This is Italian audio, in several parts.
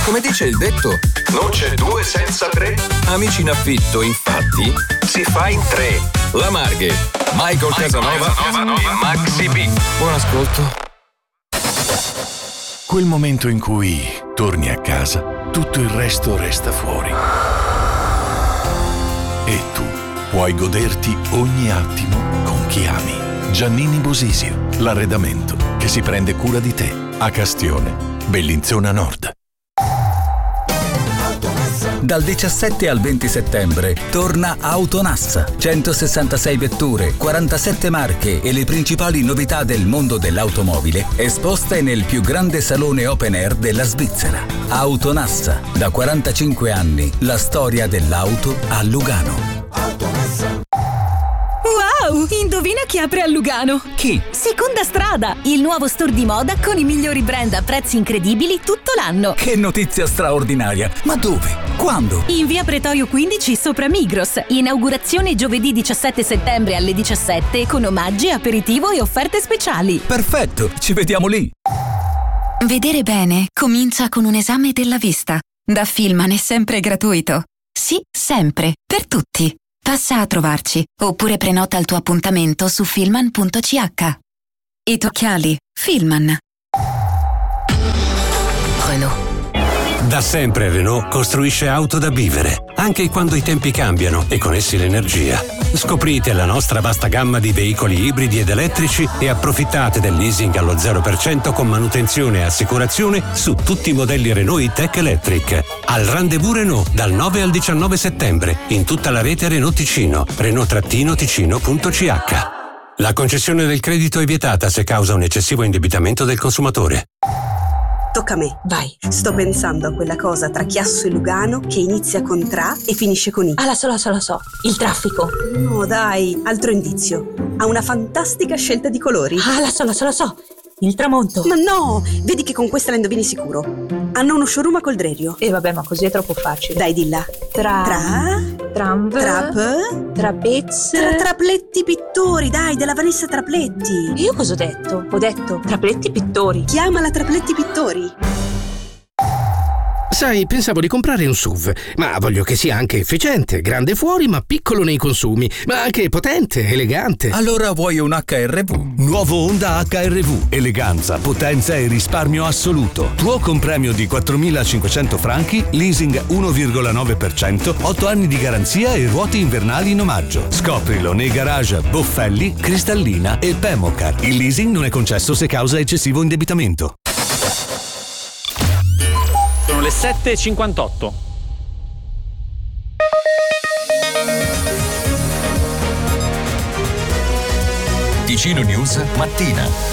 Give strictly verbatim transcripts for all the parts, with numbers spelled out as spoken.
Come dice il detto, non c'è due senza tre. Amici in affitto, infatti, si fa in tre. La Marghe, Michael Casanova e Maxi B. Buon ascolto. Quel momento in cui torni a casa, tutto il resto resta fuori. E tu puoi goderti ogni attimo con chi ami. Giannini Bosisio, l'arredamento che si prende cura di te. A Castione, Bellinzona Nord. Dal diciassette al venti settembre torna Autonassa. centosessantasei vetture, quarantasette marche e le principali novità del mondo dell'automobile esposte nel più grande salone open air della Svizzera. Autonassa, da quarantacinque anni, la storia dell'auto a Lugano. Wow! Indovina chi apre a Lugano? Chi? Seconda Strada, il nuovo store di moda con i migliori brand a prezzi incredibili tutto l'anno. Che notizia straordinaria! Ma dove? Quando? In via Pretorio quindici sopra Migros. Inaugurazione giovedì diciassette settembre alle diciassette con omaggi, aperitivo e offerte speciali. Perfetto, ci vediamo lì. Vedere bene comincia con un esame della vista. Da Filman è sempre gratuito. Sì, sempre, per tutti. Passa a trovarci, oppure prenota il tuo appuntamento su filman punto c h. I tuoi occhiali, Filman. Renault. Da sempre Renault costruisce auto da vivere, anche quando i tempi cambiano e con essi l'energia. Scoprite la nostra vasta gamma di veicoli ibridi ed elettrici e approfittate del leasing allo zero per cento con manutenzione e assicurazione su tutti i modelli Renault E-Tech Electric. Al Rendezvous Renault dal nove al diciannove settembre in tutta la rete Renault Ticino, renault-ticino punto c h. La concessione del credito è vietata se causa un eccessivo indebitamento del consumatore. Tocca a me. Vai. Sto pensando a quella cosa tra Chiasso e Lugano che inizia con tra e finisce con i. Ah, la so, la so, la so. Il traffico. No, dai. Altro indizio. Ha una fantastica scelta di colori. Ah, la so, la so, la so. Il tramonto. Ma no! Vedi che con questa la indovini sicuro. Hanno uno showroom a Coldrerio. E eh, vabbè, ma così è troppo facile. Dai, dilla. Tra... Tra... Tramv... Trap... Trapez... Tra Trapletti Pittori, dai, della Vanessa Trapletti. Io cosa ho detto? Ho detto Trapletti Pittori. Chiamala Trapletti Pittori. Sai, pensavo di comprare un S U V, ma voglio che sia anche efficiente, grande fuori ma piccolo nei consumi, ma anche potente, elegante. Allora vuoi un H R V? Nuovo Honda H R V, eleganza, potenza e risparmio assoluto. Tuo compremio di quattromilacinquecento franchi, leasing uno virgola nove per cento, otto anni di garanzia e ruote invernali in omaggio. Scoprilo nei garage Boffelli, Cristallina e Pemocar. Il leasing non è concesso se causa eccessivo indebitamento. Sono le sette e cinquantotto. Ticino News mattina.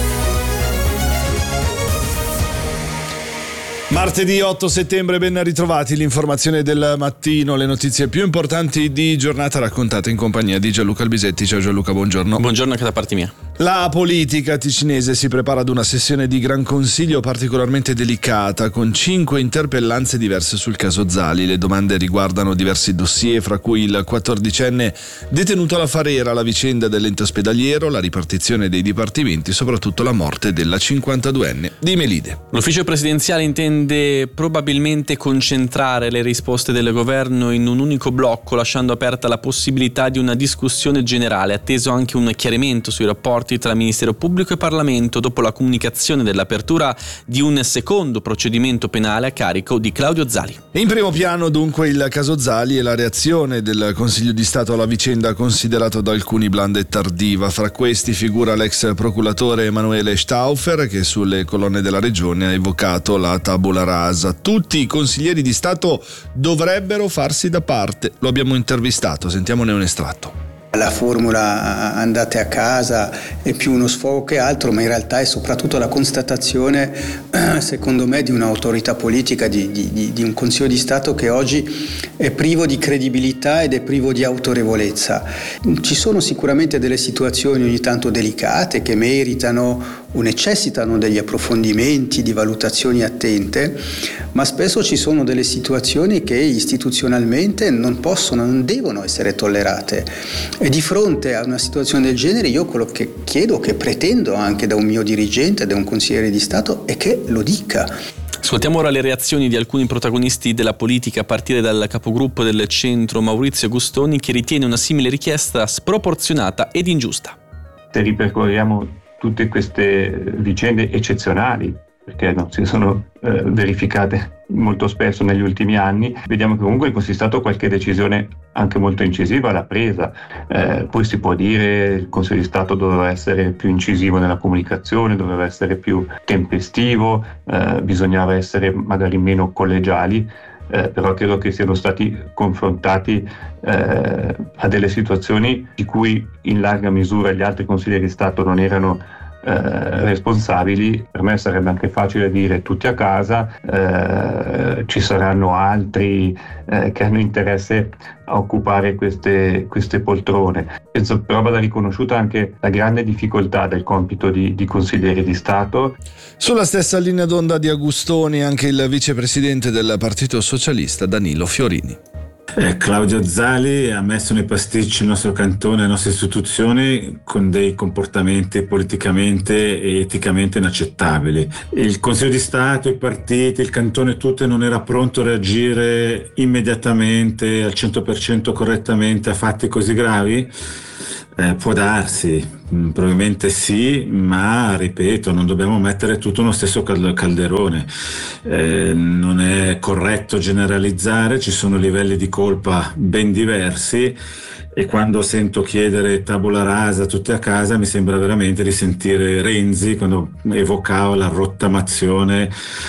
Martedì otto settembre, ben ritrovati. L'informazione del mattino, le notizie più importanti di giornata raccontate in compagnia di Gianluca Albisetti. Ciao Gianluca, buongiorno. Buongiorno anche da parte mia. La politica ticinese si prepara ad una sessione di Gran Consiglio particolarmente delicata, con cinque interpellanze diverse sul caso Zali. Le domande riguardano diversi dossier, fra cui il quattordicenne detenuto alla Farera, la vicenda dell'ente ospedaliero, la ripartizione dei dipartimenti, soprattutto la morte della cinquantaduenne di Melide. L'ufficio presidenziale intende probabilmente concentrare le risposte del governo in un unico blocco, lasciando aperta la possibilità di una discussione generale, atteso anche un chiarimento sui rapporti tra Ministero Pubblico e Parlamento dopo la comunicazione dell'apertura di un secondo procedimento penale a carico di Claudio Zali. In primo piano dunque il caso Zali e la reazione del Consiglio di Stato alla vicenda, considerato da alcuni blanda e tardiva. Fra questi figura l'ex procuratore Emanuele Stauffer, che sulle colonne della regione ha evocato la tabula rasa. Tutti i consiglieri di Stato dovrebbero farsi da parte. Lo abbiamo intervistato, sentiamone un estratto. La formula andate a casa è più uno sfogo che altro, ma in realtà è soprattutto la constatazione, secondo me, di un'autorità politica, di, di, di un Consiglio di Stato che oggi è privo di credibilità ed è privo di autorevolezza. Ci sono sicuramente delle situazioni ogni tanto delicate che meritano o necessitano degli approfondimenti, di valutazioni attente, ma spesso ci sono delle situazioni che istituzionalmente non possono, non devono essere tollerate. E di fronte a una situazione del genere io quello che chiedo, che pretendo anche da un mio dirigente, da un consigliere di Stato, è che lo dica. Ascoltiamo ora le reazioni di alcuni protagonisti della politica, a partire dal capogruppo del centro Maurizio Gustoni, che ritiene una simile richiesta sproporzionata ed ingiusta. Se ripercorriamo tutte queste vicende eccezionali, perché non si sono eh, verificate molto spesso negli ultimi anni, vediamo che comunque il Consiglio di Stato qualche decisione anche molto incisiva l'ha presa. Eh, poi si può dire che il Consiglio di Stato doveva essere più incisivo nella comunicazione, doveva essere più tempestivo, eh, bisognava essere magari meno collegiali, eh, però credo che siano stati confrontati eh, a delle situazioni di cui in larga misura gli altri consiglieri di Stato non erano Eh, responsabili. Per me sarebbe anche facile dire tutti a casa, eh, ci saranno altri eh, che hanno interesse a occupare queste, queste poltrone. Penso però vada riconosciuta anche la grande difficoltà del compito di, di consiglieri di Stato. Sulla stessa linea d'onda di Agustoni anche il vicepresidente del Partito Socialista Danilo Fiorini. Eh, Claudio Zali ha messo nei pasticci il nostro cantone, le nostre istituzioni con dei comportamenti politicamente e eticamente inaccettabili. Il Consiglio di Stato, i partiti, il cantone tutto non era pronto a reagire immediatamente al cento per cento correttamente a fatti così gravi? Eh, può darsi, probabilmente sì, ma ripeto, non dobbiamo mettere tutto nello stesso calderone. Eh, non è corretto generalizzare, ci sono livelli di colpa ben diversi, e quando sento chiedere tabula rasa tutti a casa mi sembra veramente di sentire Renzi quando evocava la rottamazione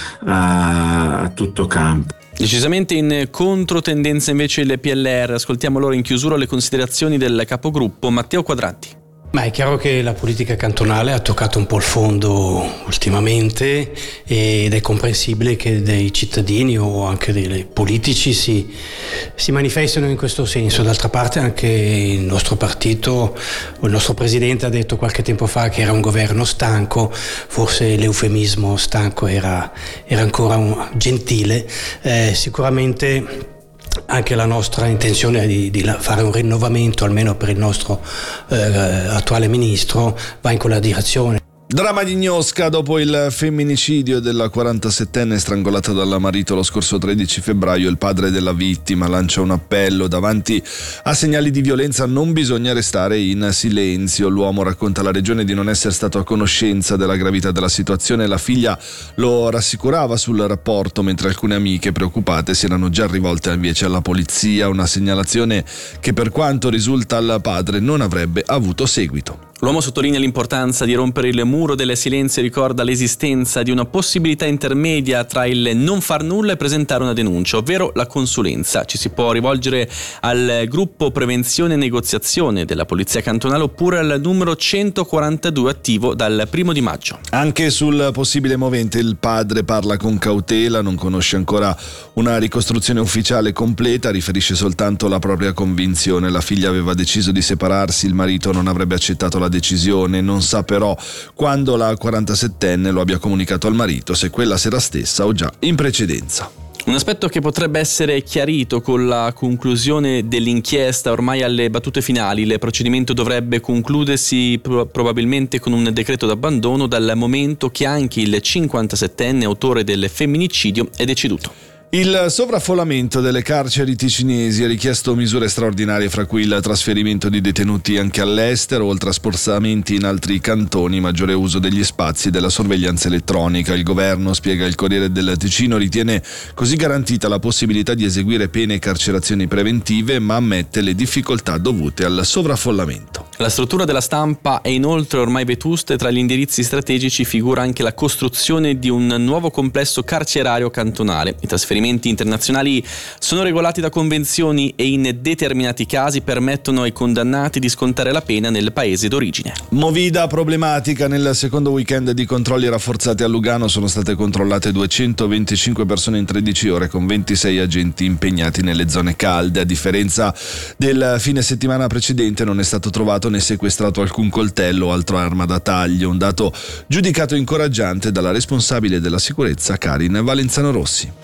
a, a tutto campo. Decisamente in controtendenza invece il P L R. Ascoltiamo allora in chiusura le considerazioni del capogruppo Matteo Quadranti. Ma è chiaro che la politica cantonale ha toccato un po' il fondo ultimamente, ed è comprensibile che dei cittadini o anche dei politici si, si manifestino in questo senso. D'altra parte anche il nostro partito o il nostro presidente ha detto qualche tempo fa che era un governo stanco, forse l'eufemismo stanco era, era ancora un, gentile. Eh, sicuramente anche la nostra intenzione di, di fare un rinnovamento, almeno per il nostro eh, attuale ministro, va in quella direzione. Dramma di Gnosca dopo il femminicidio della quarantasettenne strangolata dal marito lo scorso tredici febbraio. Il padre della vittima lancia un appello: davanti a segnali di violenza non bisogna restare in silenzio. L'uomo racconta alla regione di non essere stato a conoscenza della gravità della situazione. La figlia lo rassicurava sul rapporto, mentre alcune amiche preoccupate si erano già rivolte invece alla polizia. Una segnalazione che, per quanto risulta al padre, non avrebbe avuto seguito. L'uomo sottolinea l'importanza di rompere il muro del silenzio e ricorda l'esistenza di una possibilità intermedia tra il non far nulla e presentare una denuncia, ovvero la consulenza. Ci si può rivolgere al gruppo prevenzione e negoziazione della Polizia Cantonale oppure al numero centoquarantadue attivo dal primo di maggio. Anche sul possibile movente il padre parla con cautela, non conosce ancora una ricostruzione ufficiale completa, riferisce soltanto la propria convinzione. La figlia aveva deciso di separarsi, il marito non avrebbe accettato la decisione, non sa però quando la quarantasettenne lo abbia comunicato al marito, se quella sera stessa o già in precedenza. Un aspetto che potrebbe essere chiarito con la conclusione dell'inchiesta ormai alle battute finali. Il procedimento dovrebbe concludersi pro- probabilmente con un decreto d'abbandono, dal momento che anche il cinquantasettenne autore del femminicidio è deceduto. Il sovraffollamento delle carceri ticinesi ha richiesto misure straordinarie, fra cui il trasferimento di detenuti anche all'estero, oltre a spostamenti in altri cantoni, maggiore uso degli spazi della sorveglianza elettronica. Il governo, spiega il Corriere del Ticino, ritiene così garantita la possibilità di eseguire pene e carcerazioni preventive, ma ammette le difficoltà dovute al sovraffollamento. La struttura della Stampa è inoltre ormai vetusta e tra gli indirizzi strategici figura anche la costruzione di un nuovo complesso carcerario cantonale. I trasferimenti internazionali sono regolati da convenzioni e in determinati casi permettono ai condannati di scontare la pena nel paese d'origine. Movida problematica. Nel secondo weekend di controlli rafforzati a Lugano sono state controllate duecentoventicinque persone in tredici ore, con ventisei agenti impegnati nelle zone calde. A differenza del fine settimana precedente non è stato trovato né sequestrato alcun coltello o altra arma da taglio, un dato giudicato incoraggiante dalla responsabile della sicurezza Karin Valenzano Rossi. Il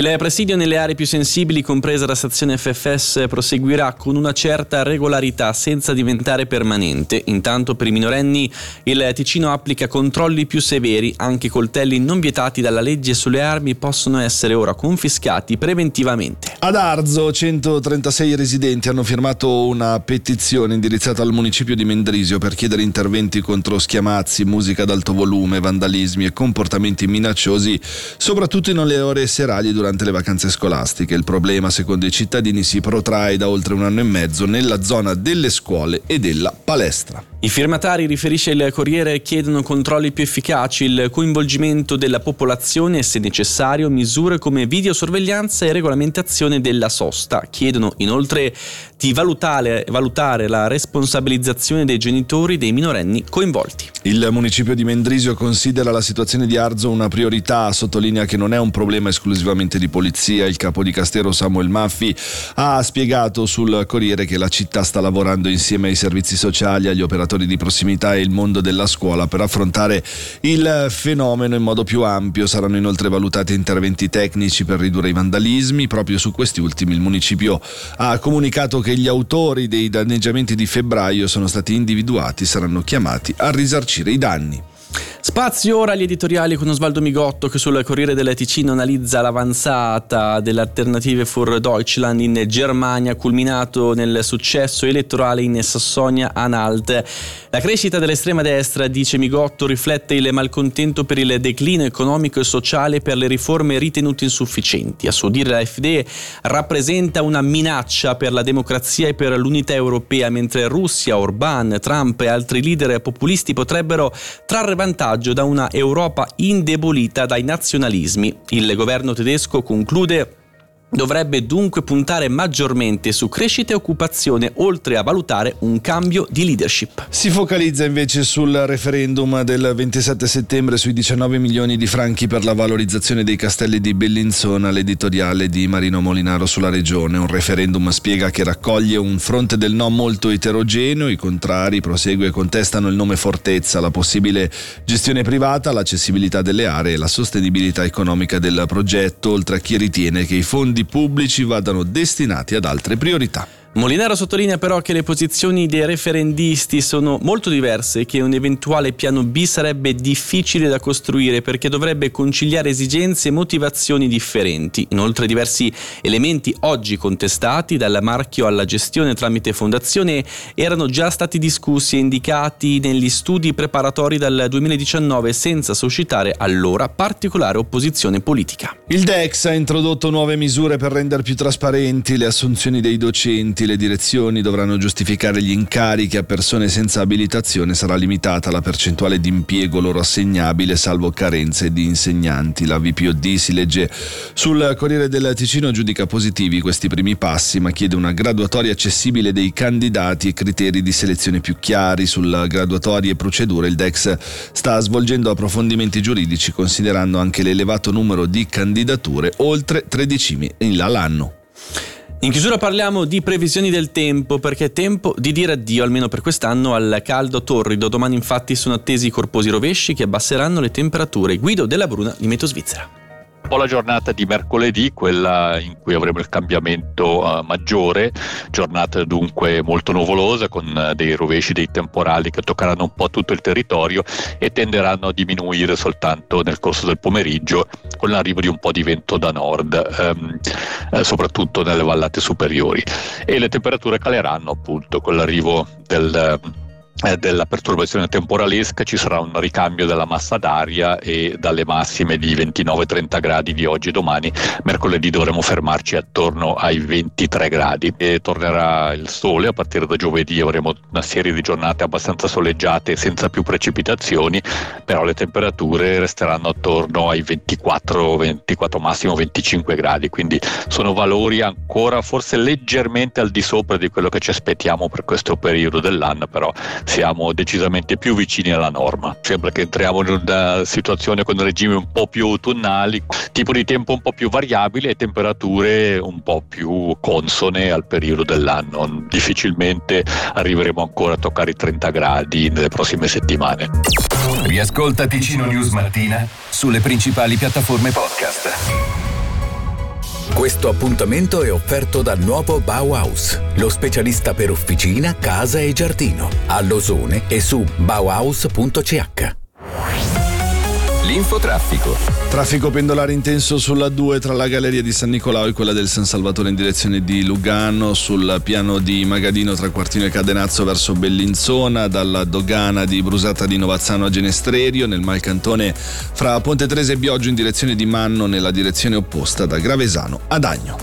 Il presidio nelle aree più sensibili, compresa la stazione F F S, proseguirà con una certa regolarità senza diventare permanente. Intanto per i minorenni il Ticino applica controlli più severi. Anche coltelli non vietati dalla legge sulle armi possono essere ora confiscati preventivamente. Ad Arzo centotrentasei residenti hanno firmato una petizione indirizzata al municipio di Mendrisio per chiedere interventi contro schiamazzi, musica ad alto volume, vandalismi e comportamenti minacciosi, soprattutto nelle ore serali durante le vacanze scolastiche. Il problema, secondo i cittadini, si protrae da oltre un anno e mezzo nella zona delle scuole e della palestra. I firmatari, riferisce il Corriere, chiedono controlli più efficaci, il coinvolgimento della popolazione e, se necessario, misure come videosorveglianza e regolamentazione della sosta. Chiedono inoltre di valutare, valutare la responsabilizzazione dei genitori dei minorenni coinvolti. Il municipio di Mendrisio considera la situazione di Arzo una priorità, sottolinea che non è un problema esclusivamente di polizia. Il capo di Castero Samuel Maffi ha spiegato sul Corriere che la città sta lavorando insieme ai servizi sociali, agli operatori di prossimità e il mondo della scuola per affrontare il fenomeno in modo più ampio. Saranno inoltre valutati interventi tecnici per ridurre i vandalismi. Proprio su questi ultimi il municipio ha comunicato che gli autori dei danneggiamenti di febbraio sono stati individuati e saranno chiamati a risarcire i danni. Spazio ora agli editoriali con Osvaldo Migotto, che sul Corriere del Ticino analizza l'avanzata delle Alternative für Deutschland in Germania, culminato nel successo elettorale in Sassonia-Anhalt. La crescita dell'estrema destra, dice Migotto, riflette il malcontento per il declino economico e sociale, per le riforme ritenute insufficienti. A suo dire la F D rappresenta una minaccia per la democrazia e per l'unità europea, mentre Russia, Orbán, Trump e altri leader populisti potrebbero trarre vantaggio da una Europa indebolita dai nazionalismi. Il governo tedesco, conclude, dovrebbe dunque puntare maggiormente su crescita e occupazione, oltre a valutare un cambio di leadership. Si focalizza invece sul referendum del ventisette settembre sui diciannove milioni di franchi per la valorizzazione dei castelli di Bellinzona, l'editoriale di Marino Molinaro sulla regione. Un referendum, spiega, che raccoglie un fronte del no molto eterogeneo. I contrari, prosegue, contestano il nome fortezza, la possibile gestione privata, l'accessibilità delle aree e la sostenibilità economica del progetto, oltre a chi ritiene che i fondi pubblici vadano destinati ad altre priorità. Molinaro sottolinea però che le posizioni dei referendisti sono molto diverse e che un eventuale piano B sarebbe difficile da costruire, perché dovrebbe conciliare esigenze e motivazioni differenti. Inoltre diversi elementi oggi contestati, dal marchio alla gestione tramite fondazione, erano già stati discussi e indicati negli studi preparatori dal duemiladiciannove, senza suscitare allora particolare opposizione politica. Il D E X ha introdotto nuove misure per rendere più trasparenti le assunzioni dei docenti. Le direzioni dovranno giustificare gli incarichi a persone senza abilitazione, sarà limitata la percentuale di impiego loro assegnabile, salvo carenze di insegnanti. La V P O D, si legge sul Corriere del Ticino, giudica positivi questi primi passi, ma chiede una graduatoria accessibile dei candidati e criteri di selezione più chiari. Sulla graduatoria e procedure il D E X sta svolgendo approfondimenti giuridici, considerando anche l'elevato numero di candidature, oltre tredicimila l'anno. In chiusura parliamo di previsioni del tempo, perché è tempo di dire addio, almeno per quest'anno, al caldo torrido. Domani infatti sono attesi corposi rovesci che abbasseranno le temperature. Guido Della Bruna di Meteo Svizzera. Un po' la giornata di mercoledì, quella in cui avremo il cambiamento uh, maggiore, giornata dunque molto nuvolosa, con uh, dei rovesci, dei temporali che toccheranno un po' tutto il territorio e tenderanno a diminuire soltanto nel corso del pomeriggio, con l'arrivo di un po' di vento da nord, um, eh, soprattutto nelle vallate superiori, e le temperature caleranno appunto con l'arrivo del uh, della perturbazione temporalesca. Ci sarà un ricambio della massa d'aria e dalle massime di ventinove trenta gradi di oggi e domani, mercoledì dovremo fermarci attorno ai ventitré gradi e tornerà il sole. A partire da giovedì avremo una serie di giornate abbastanza soleggiate senza più precipitazioni, però le temperature resteranno attorno ai ventiquattro, ventiquattro massimo venticinque gradi, quindi sono valori ancora forse leggermente al di sopra di quello che ci aspettiamo per questo periodo dell'anno, però siamo decisamente più vicini alla norma. Sembra che entriamo in una situazione con regimi un po' più autunnali, tipo di tempo un po' più variabile e temperature un po' più consone al periodo dell'anno. Difficilmente arriveremo ancora a toccare i trenta gradi nelle prossime settimane. Riascolta Ticino News Mattina sulle principali piattaforme podcast. Questo appuntamento è offerto dal nuovo Bauhaus, lo specialista per officina, casa e giardino, a Losone e su bauhaus punto c h. L'infotraffico. Traffico pendolare intenso sulla due tra la Galleria di San Nicolao e quella del San Salvatore in direzione di Lugano, sul piano di Magadino tra Quartino e Cadenazzo verso Bellinzona, dalla dogana di Brusata di Novazzano a Genestrerio, nel Malcantone fra Ponte Trese e Bioggio in direzione di Manno, nella direzione opposta da Gravesano ad Agno.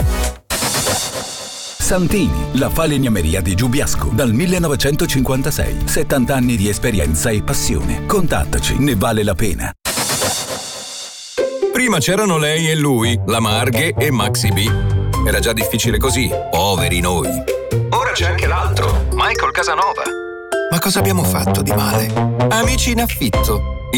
Santini, la falegnameria di Giubiasco, dal millenovecentocinquantasei. settanta anni di esperienza e passione. Contattaci, ne vale la pena. Prima c'erano lei e lui, la Marghe e Maxi B. Era già difficile così, poveri noi. Ora c'è anche l'altro, Michael Casanova. Ma cosa abbiamo fatto di male? Amici in affitto.